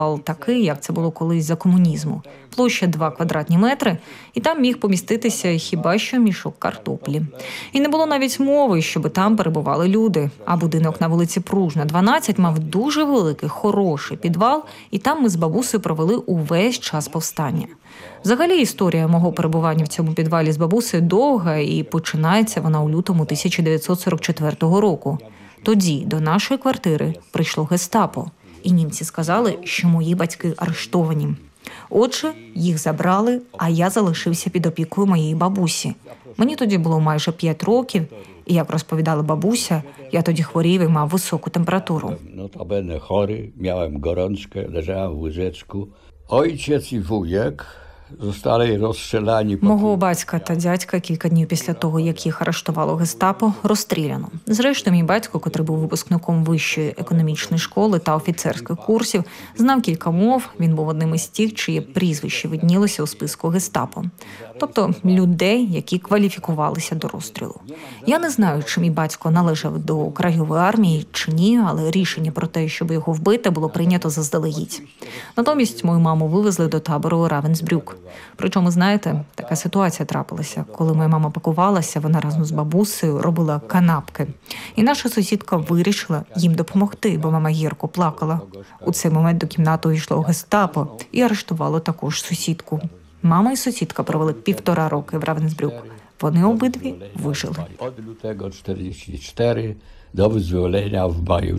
такий, як це було колись за комунізму. Площа 2 квадратні метри, і там міг поміститися хіба що мішок картоплі. І не було навіть мови, щоб там перебували люди. А будинок на вулиці Пружна, 12, мав дуже великий, хороший підвал, і там ми з бабусею провели увесь час повстання. Взагалі, історія мого перебування в цьому підвалі з бабусею довга, і починається вона у лютому 1944 року. Тоді до нашої квартири прийшло гестапо. І німці сказали, що мої батьки арештовані. Отже, їх забрали, а я залишився під опікою моєї бабусі. Мені тоді було майже 5 років, і, як розповідала бабуся, я тоді хворів і мав високу температуру. Notabene chory, miałem gorączkę, leżałem w łóżeczku. Ojciec i wujek zostali rozstrzelani. Мого батька та дядька кілька днів після того, як їх арештувало гестапо, розстріляно. Зрештою, мій батько, котрий був випускником вищої економічної школи та офіцерських курсів, знав кілька мов, він був одним із тих, чиє прізвище виднілося у списку гестапо. Тобто людей, які кваліфікувалися до розстрілу. Я не знаю, чи мій батько належав до краєвої армії чи ні, але рішення про те, щоб його вбити, було прийнято заздалегідь. Натомість мою маму вивезли до табору Равенсбрюк. Причому, знаєте, така ситуація трапилася. Коли моя мама пакувалася, вона разом з бабусею робила канапки. І наша сусідка вирішила їм допомогти, бо мама гірко плакала. У цей момент до кімнати увійшло гестапо і арештувало також сусідку. Мама і сусідка провели 1,5 роки в Равенсбрюк. Вони обидві вижили. Od lutego 44 do wyzwolenia w maju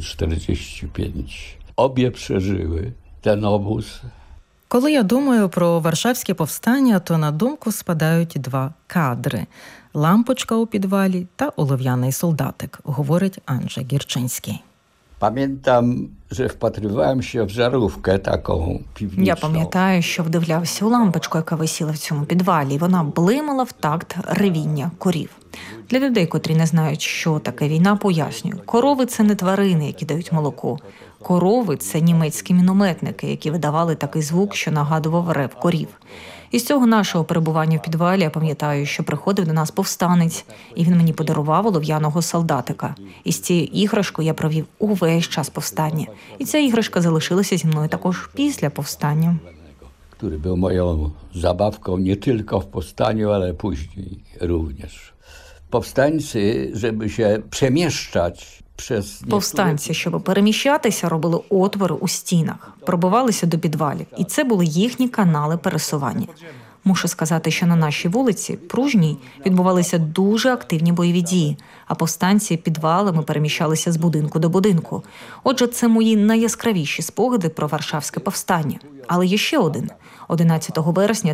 45. Obie przeżyły ten obóz. Коли я думаю про Варшавське повстання, то на думку спадають 2 кадри – лампочка у підвалі та олов'яний солдатик, говорить Анджей Гірчинський. Pamiętam, że wpatrywałem się w żarówkę taką piwniczą. Я пам'ятаю, що вдивлявся у лампочку, яка висіла в цьому підвалі, і вона блимала в такт ревіння корів. Для людей, котрі не знають, що таке війна, пояснюю. Корови – це не тварини, які дають молоко. Корови – це німецькі мінометники, які видавали такий звук, що нагадував рев корів. Із цього нашого перебування в підвалі я пам'ятаю, що приходив до нас повстанець, і він мені подарував олов'яного солдатика. І з цією іграшкою я провів увесь час повстання. І ця іграшка залишилася зі мною також після повстання. Który był moją zabawką nie tylko w powstaniu, ale później również. Powstańcy, żeby się przemieszczać przez... Повстанці, щоб переміщатися, робили отвори у стінах, пробивалися до підвалів. І це були їхні канали пересування. Мушу сказати, що на нашій вулиці, Пружній, відбувалися дуже активні бойові дії, а повстанці підвалами переміщалися з будинку до будинку. Отже, це мої найяскравіші спогади про Варшавське повстання. Але є ще один. 11 вересня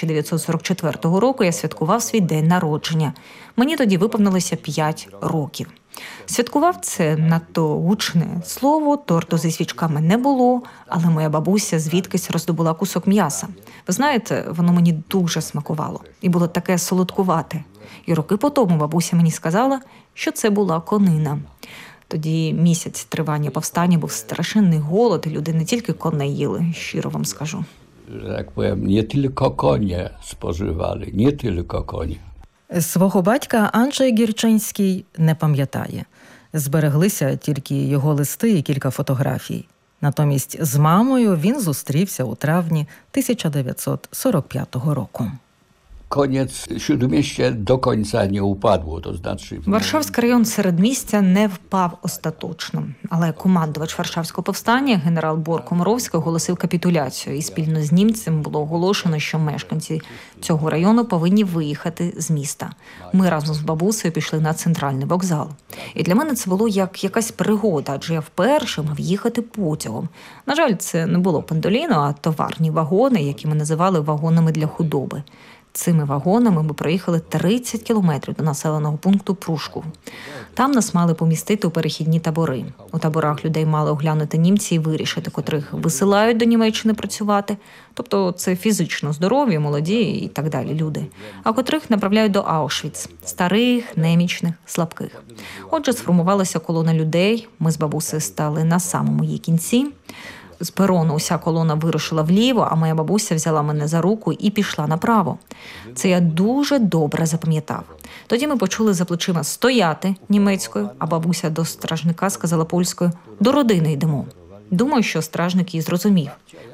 1944 року я святкував свій день народження. Мені тоді виповнилося 5 років. Святкував це надто гучне слово, торту зі свічками не було, але моя бабуся звідкись роздобула кусок м'яса. Ви знаєте, воно мені дуже смакувало і було таке солодкувате. І роки по тому бабуся мені сказала, що це була конина. Тоді місяць тривання повстання був страшенний голод, і люди не тільки коней їли, щиро вам скажу. Że tak powiem, nie tylko konie spożywali, nie tylko konie. Свого батька Анджей Гірчинський не пам'ятає. Збереглися тільки його листи і кілька фотографій. Натомість з мамою він зустрівся у травні 1945 року. Koniec Śródmieście do końca nie upadło, to znaczy... Варшавський район Середмістя не впав остаточно. Але командувач Варшавського повстання генерал Бор Комаровський оголосив капітуляцію. І спільно з німцем було оголошено, що мешканці цього району повинні виїхати з міста. Ми разом з бабусею пішли на центральний вокзал. І для мене це було як якась пригода, адже я вперше мав їхати потягом. На жаль, це не було пандоліно, а товарні вагони, які ми називали вагонами для худоби. Цими вагонами ми проїхали 30 кілометрів до населеного пункту Прушков. Там нас мали помістити у перехідні табори. У таборах людей мали оглянути німці і вирішити, котрих висилають до Німеччини працювати. Тобто це фізично здорові, молоді і так далі люди. А котрих направляють до Аушвіц – старих, немічних, слабких. Отже, сформувалася колона людей. Ми з бабусею стали на самому її кінці. З перону уся колона вирушила вліво, а моя бабуся взяла мене за руку і пішла направо. Це я дуже добре запам'ятав. Тоді ми почули за плечима «стояти» німецькою, а бабуся до стражника сказала польською «до родини йдемо». Думаю, що стражник її зрозумів.